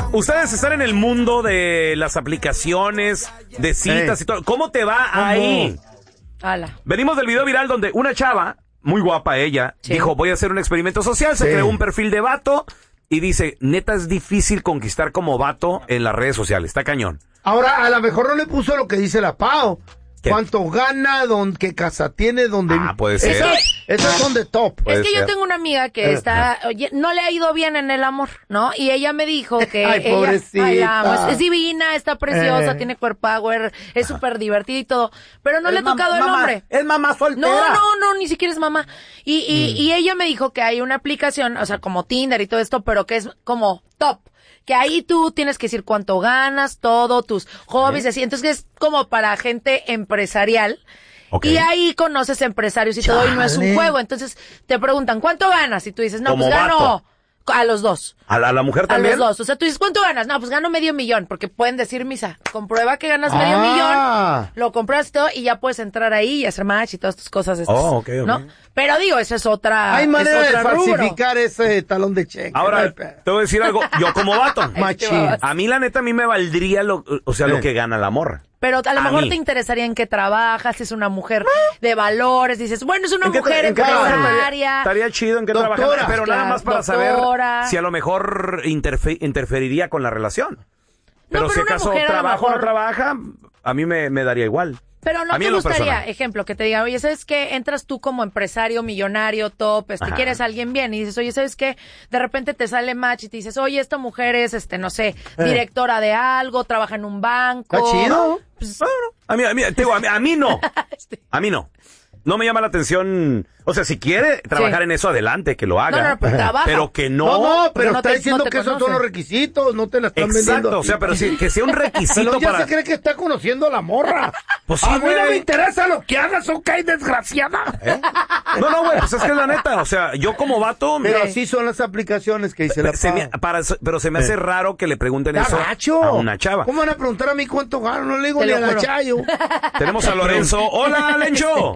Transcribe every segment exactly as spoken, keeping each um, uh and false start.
ustedes están en el mundo de las aplicaciones, de citas hey. y todo. ¿Cómo te va ¿Cómo? ahí? Ala. Venimos del video viral donde una chava, muy guapa ella, sí. dijo, voy a hacer un experimento social, se sí. creó un perfil de vato y dice, neta es difícil conquistar como vato en las redes sociales, está cañón. Ahora, a lo mejor no le puso lo que dice la Pau. ¿Qué? ¿Cuánto gana? Don, ¿Qué casa tiene? ¿Dónde Ah, puede ser. Esas, esas son de top. Es Puede que ser. yo tengo una amiga que está, oye, no le ha ido bien en el amor, ¿no? Y ella me dijo que ay, ella, pobrecita. ay, la amo, es, es divina, está preciosa, Eh. tiene core power, es súper divertida y todo, pero no Es le ha tocado mam- el mamá, hombre. Es mamá soltera. No, no, no, ni siquiera es mamá. Y, y, Mm. y ella me dijo que hay una aplicación, o sea, como Tinder y todo esto, pero que es como top. Que ahí tú tienes que decir cuánto ganas, todo, tus hobbies, ¿Eh? así. Entonces que es como para gente empresarial. Okay. Y ahí conoces empresarios y Chale. todo, y no es un juego. Entonces te preguntan, ¿cuánto ganas? Y tú dices, no, como pues gano vato. a los dos. ¿A la, a la mujer también? A los dos. O sea, tú dices, ¿cuánto ganas? No, pues gano medio millón, porque pueden decir misa. Comprueba que ganas ah. medio millón, lo compras todo y ya puedes entrar ahí y hacer match y todas tus cosas estas. Oh, ok, ok. ¿no? Pero digo, eso es otra. Hay manera es de otra falsificar rubro. ese talón de cheque. Ahora, te voy a decir algo. Yo como vato, machín. a mí la neta, a mí me valdría lo, o sea, eh. lo que gana la morra. Pero a lo a mejor mí. te interesaría en qué trabajas, si es una mujer de valores, dices, bueno, es una ¿En qué mujer tra- en qué trabaja? empresaria. Estaría chido en qué Doctora. trabajar, pero Claro, nada más para doctora. saber si a lo mejor interfe- interferiría con la relación. Pero, pero si una acaso mujer a lo trabaja o mejor- no trabaja, a mí me, me daría igual. Pero no A mí te en lo gustaría, personal. ejemplo, que te diga, oye, ¿sabes qué? Entras tú como empresario, millonario, top, este, Ajá. quieres a alguien bien, y dices, oye, ¿sabes qué? De repente te sale match y te dices, oye, esta mujer es, este, no sé, Eh. directora de algo, trabaja en un banco. Está chido. Pues, No, no. A mí, a mí, te digo, a mí, a mí no. este, A mí no. No me llama la atención. O sea, si quiere trabajar Sí. en eso, adelante, que lo haga. No, no, pues trabaja. Pero que no. No, no, porque pero no está te- diciendo no te que esos son conoce. los requisitos, no te la están vendiendo. Exacto, o sea, pero si, que sea un requisito Pero ya para... se cree que está conociendo a la morra. Pues sí, a mí no güey. me interesa lo que hagas, ok, desgraciada. ¿Eh? No, no, güey, pues es que es la neta. O sea, yo como vato... Pero me- así son las aplicaciones que dice la se me- Pau. para- pero se me hace Eh. raro que le pregunten Está eso gacho. a una chava. ¿Cómo van a preguntar a mí cuánto gano? No le digo Te ni lo a la juro. Chayo. Tenemos a Lorenzo. ¡Hola, Lencho!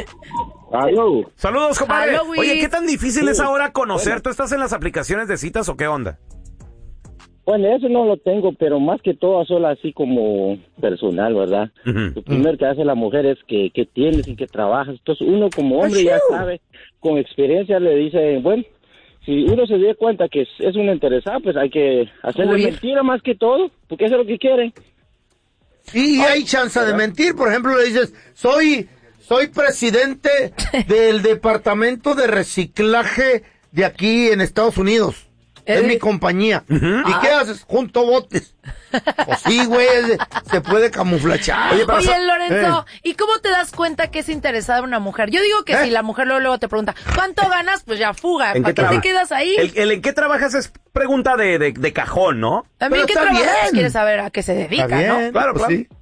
Aló. Saludos, compadre. Aló, güey. Oye, ¿qué tan difícil es ahora conocer? ¿Tú estás en las aplicaciones de citas o qué onda? Bueno, eso no lo tengo, pero más que todo solo así como personal, ¿verdad? Ujú. Lo primero que hace la mujer es que, que tienes y que trabajas. Entonces uno como hombre ya sabe, con experiencia le dice, bueno, si uno se dio cuenta que es, es una interesada, pues hay que hacerle Uy. mentira más que todo, porque eso es lo que quieren. Y hay chance de mentir. Por ejemplo, le dices, soy, soy presidente del departamento de reciclaje de aquí en Estados Unidos. Es Eh. mi compañía. Ujú. ¿Y qué haces? Junto botes. Pues sí, güey, se- se puede camuflachar. Oye, pero Oye, so- Lorenzo, Eh. ¿y cómo te das cuenta que es interesada en una mujer? Yo digo que ¿Eh? si la mujer luego, luego te pregunta, ¿cuánto ganas? Pues ya fuga. ¿En ¿Para qué qué te traba- quedas ahí? El, el en qué trabajas es pregunta de, de, de cajón, ¿no? También, Pero ¿qué está trabajas? bien. Quieres saber a qué se dedica, Está bien, ¿no? Claro, pues claro. sí.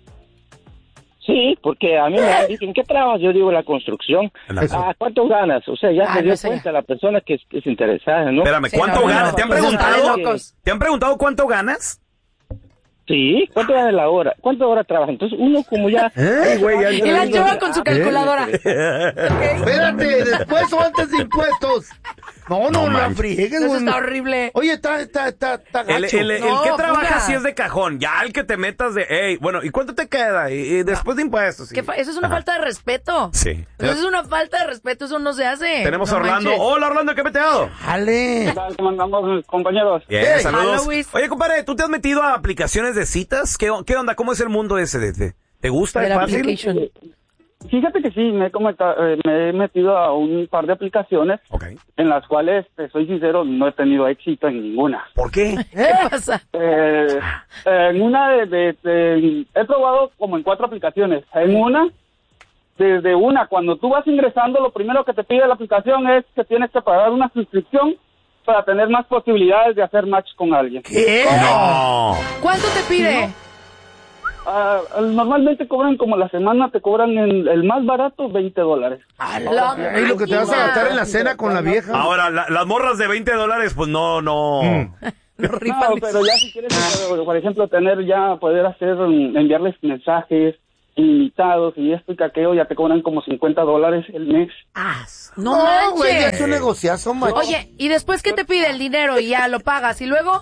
Sí, porque a mí me dicen, ¿qué trabajas? Yo digo la construcción. En la- Ah, ¿cuánto ganas? O sea, ya Ah, se no dio sé. cuenta la persona que es, que es interesada, ¿no? Espérame, Sí, ¿cuánto no, ganas? no, ¿Te han no, no, preguntado? no, locos. ¿Te han preguntado cuánto ganas? Sí, ¿cuánto gana la hora? ¿Cuánto hora trabaja? Entonces uno como ya... ¿Eh? Ay, güey, ya- Y la lleva con su calculadora. Espérate, después o antes de impuestos. No, no, No la manches. friegues, Eso güey. está horrible. Oye, está, está, está, está El, gacho. el, el No, que trabaja fuga. sí es de cajón. Ya el que te metas de, hey, bueno, ¿y cuánto te queda? Y, y después de impuestos. sí. ¿Qué fa- Eso es una Ajá. falta de respeto. Sí. Eso es una falta de respeto, eso no se hace. Tenemos No a Orlando. manches. Hola, Orlando, ¿qué peteado? Dale. ¿Cómo andamos, compañeros? Bien, Hey, saludos. hello, Luis. Oye, compadre, ¿tú te has metido a aplicaciones de citas? ¿Qué, qué onda? ¿Cómo es el mundo ese de te, ¿Te gusta? De ¿Es la fácil? application. Fíjate que sí, me he, cometa- eh, me he metido a un par de aplicaciones Ok. en las cuales, te soy sincero, no he tenido éxito en ninguna. ¿Por qué? ¿Qué pasa? Eh, en una de, de- de- he probado como en cuatro aplicaciones. En una, desde una, cuando tú vas ingresando, lo primero que te pide la aplicación es que tienes que pagar una suscripción para tener más posibilidades de hacer match con alguien. ¿Qué? No. ¿Cuánto te pide? Ah, normalmente cobran como la semana, te cobran en el más barato veinte dólares. A la Y lo que te vas a máquina. gastar en la cena con la vieja. Ahora, la- las morras de veinte dólares, pues no, no. Mm. Los No, rifles. pero ya si quieres, eh, por ejemplo, tener ya, poder hacer, mm, enviarles mensajes ilimitados y esto y que aquello, ya te cobran como cincuenta dólares el mes. No, No, güey, ya manches. es un negociazo, macho. Oye, ¿y después qué te pide? El dinero y ya lo pagas. ¿Y luego?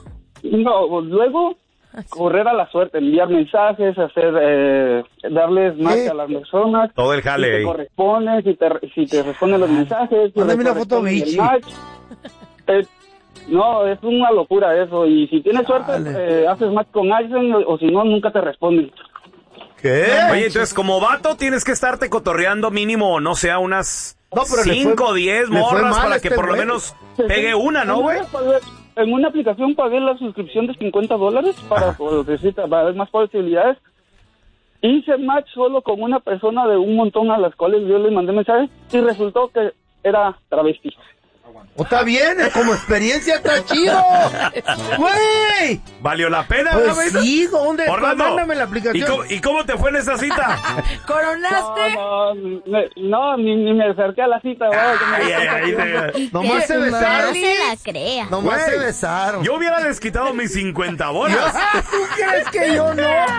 No, luego correr a la suerte, enviar mensajes, hacer, eh, darles más ¿Qué? a las personas. Todo el jale si te ahí. corresponden, si te, si te responden los mensajes. Si Mándame te una foto, corresponden el bichi. match. Eh, no, es una locura eso. Y si tienes suerte, Chale. eh, haces match con alguien, o, o si no, nunca te responden. ¿Qué? Oye, entonces, como vato, tienes que estarte cotorreando mínimo, no sé, unas No, pero le cinco o fue- diez le fue morras mal a para que este por lo güey. menos pegue una, ¿no, güey? En una pagué- En una aplicación pagué la suscripción de cincuenta dólares para, pues, decir, para ver más posibilidades. Hice match solo con una persona de un montón a las cuales yo les mandé mensajes y resultó que era travesti. ¿O está bien? eh, Como experiencia está chido. ¡Güey! ¿Valió la pena, Pues güey? sí, ¿dónde? Orlando, Mándame la ¿y aplicación. cómo, ¿y cómo te fue en esa cita? ¿Coronaste? No, no, me- no ni, ni me acerqué a la cita. güey, que me- Ay, ay, ay, de- Nomás se besaron. No se la crea. Nomás Güey, se besaron. Yo hubiera desquitado mis cincuenta bolas. ¿Tú crees que yo no?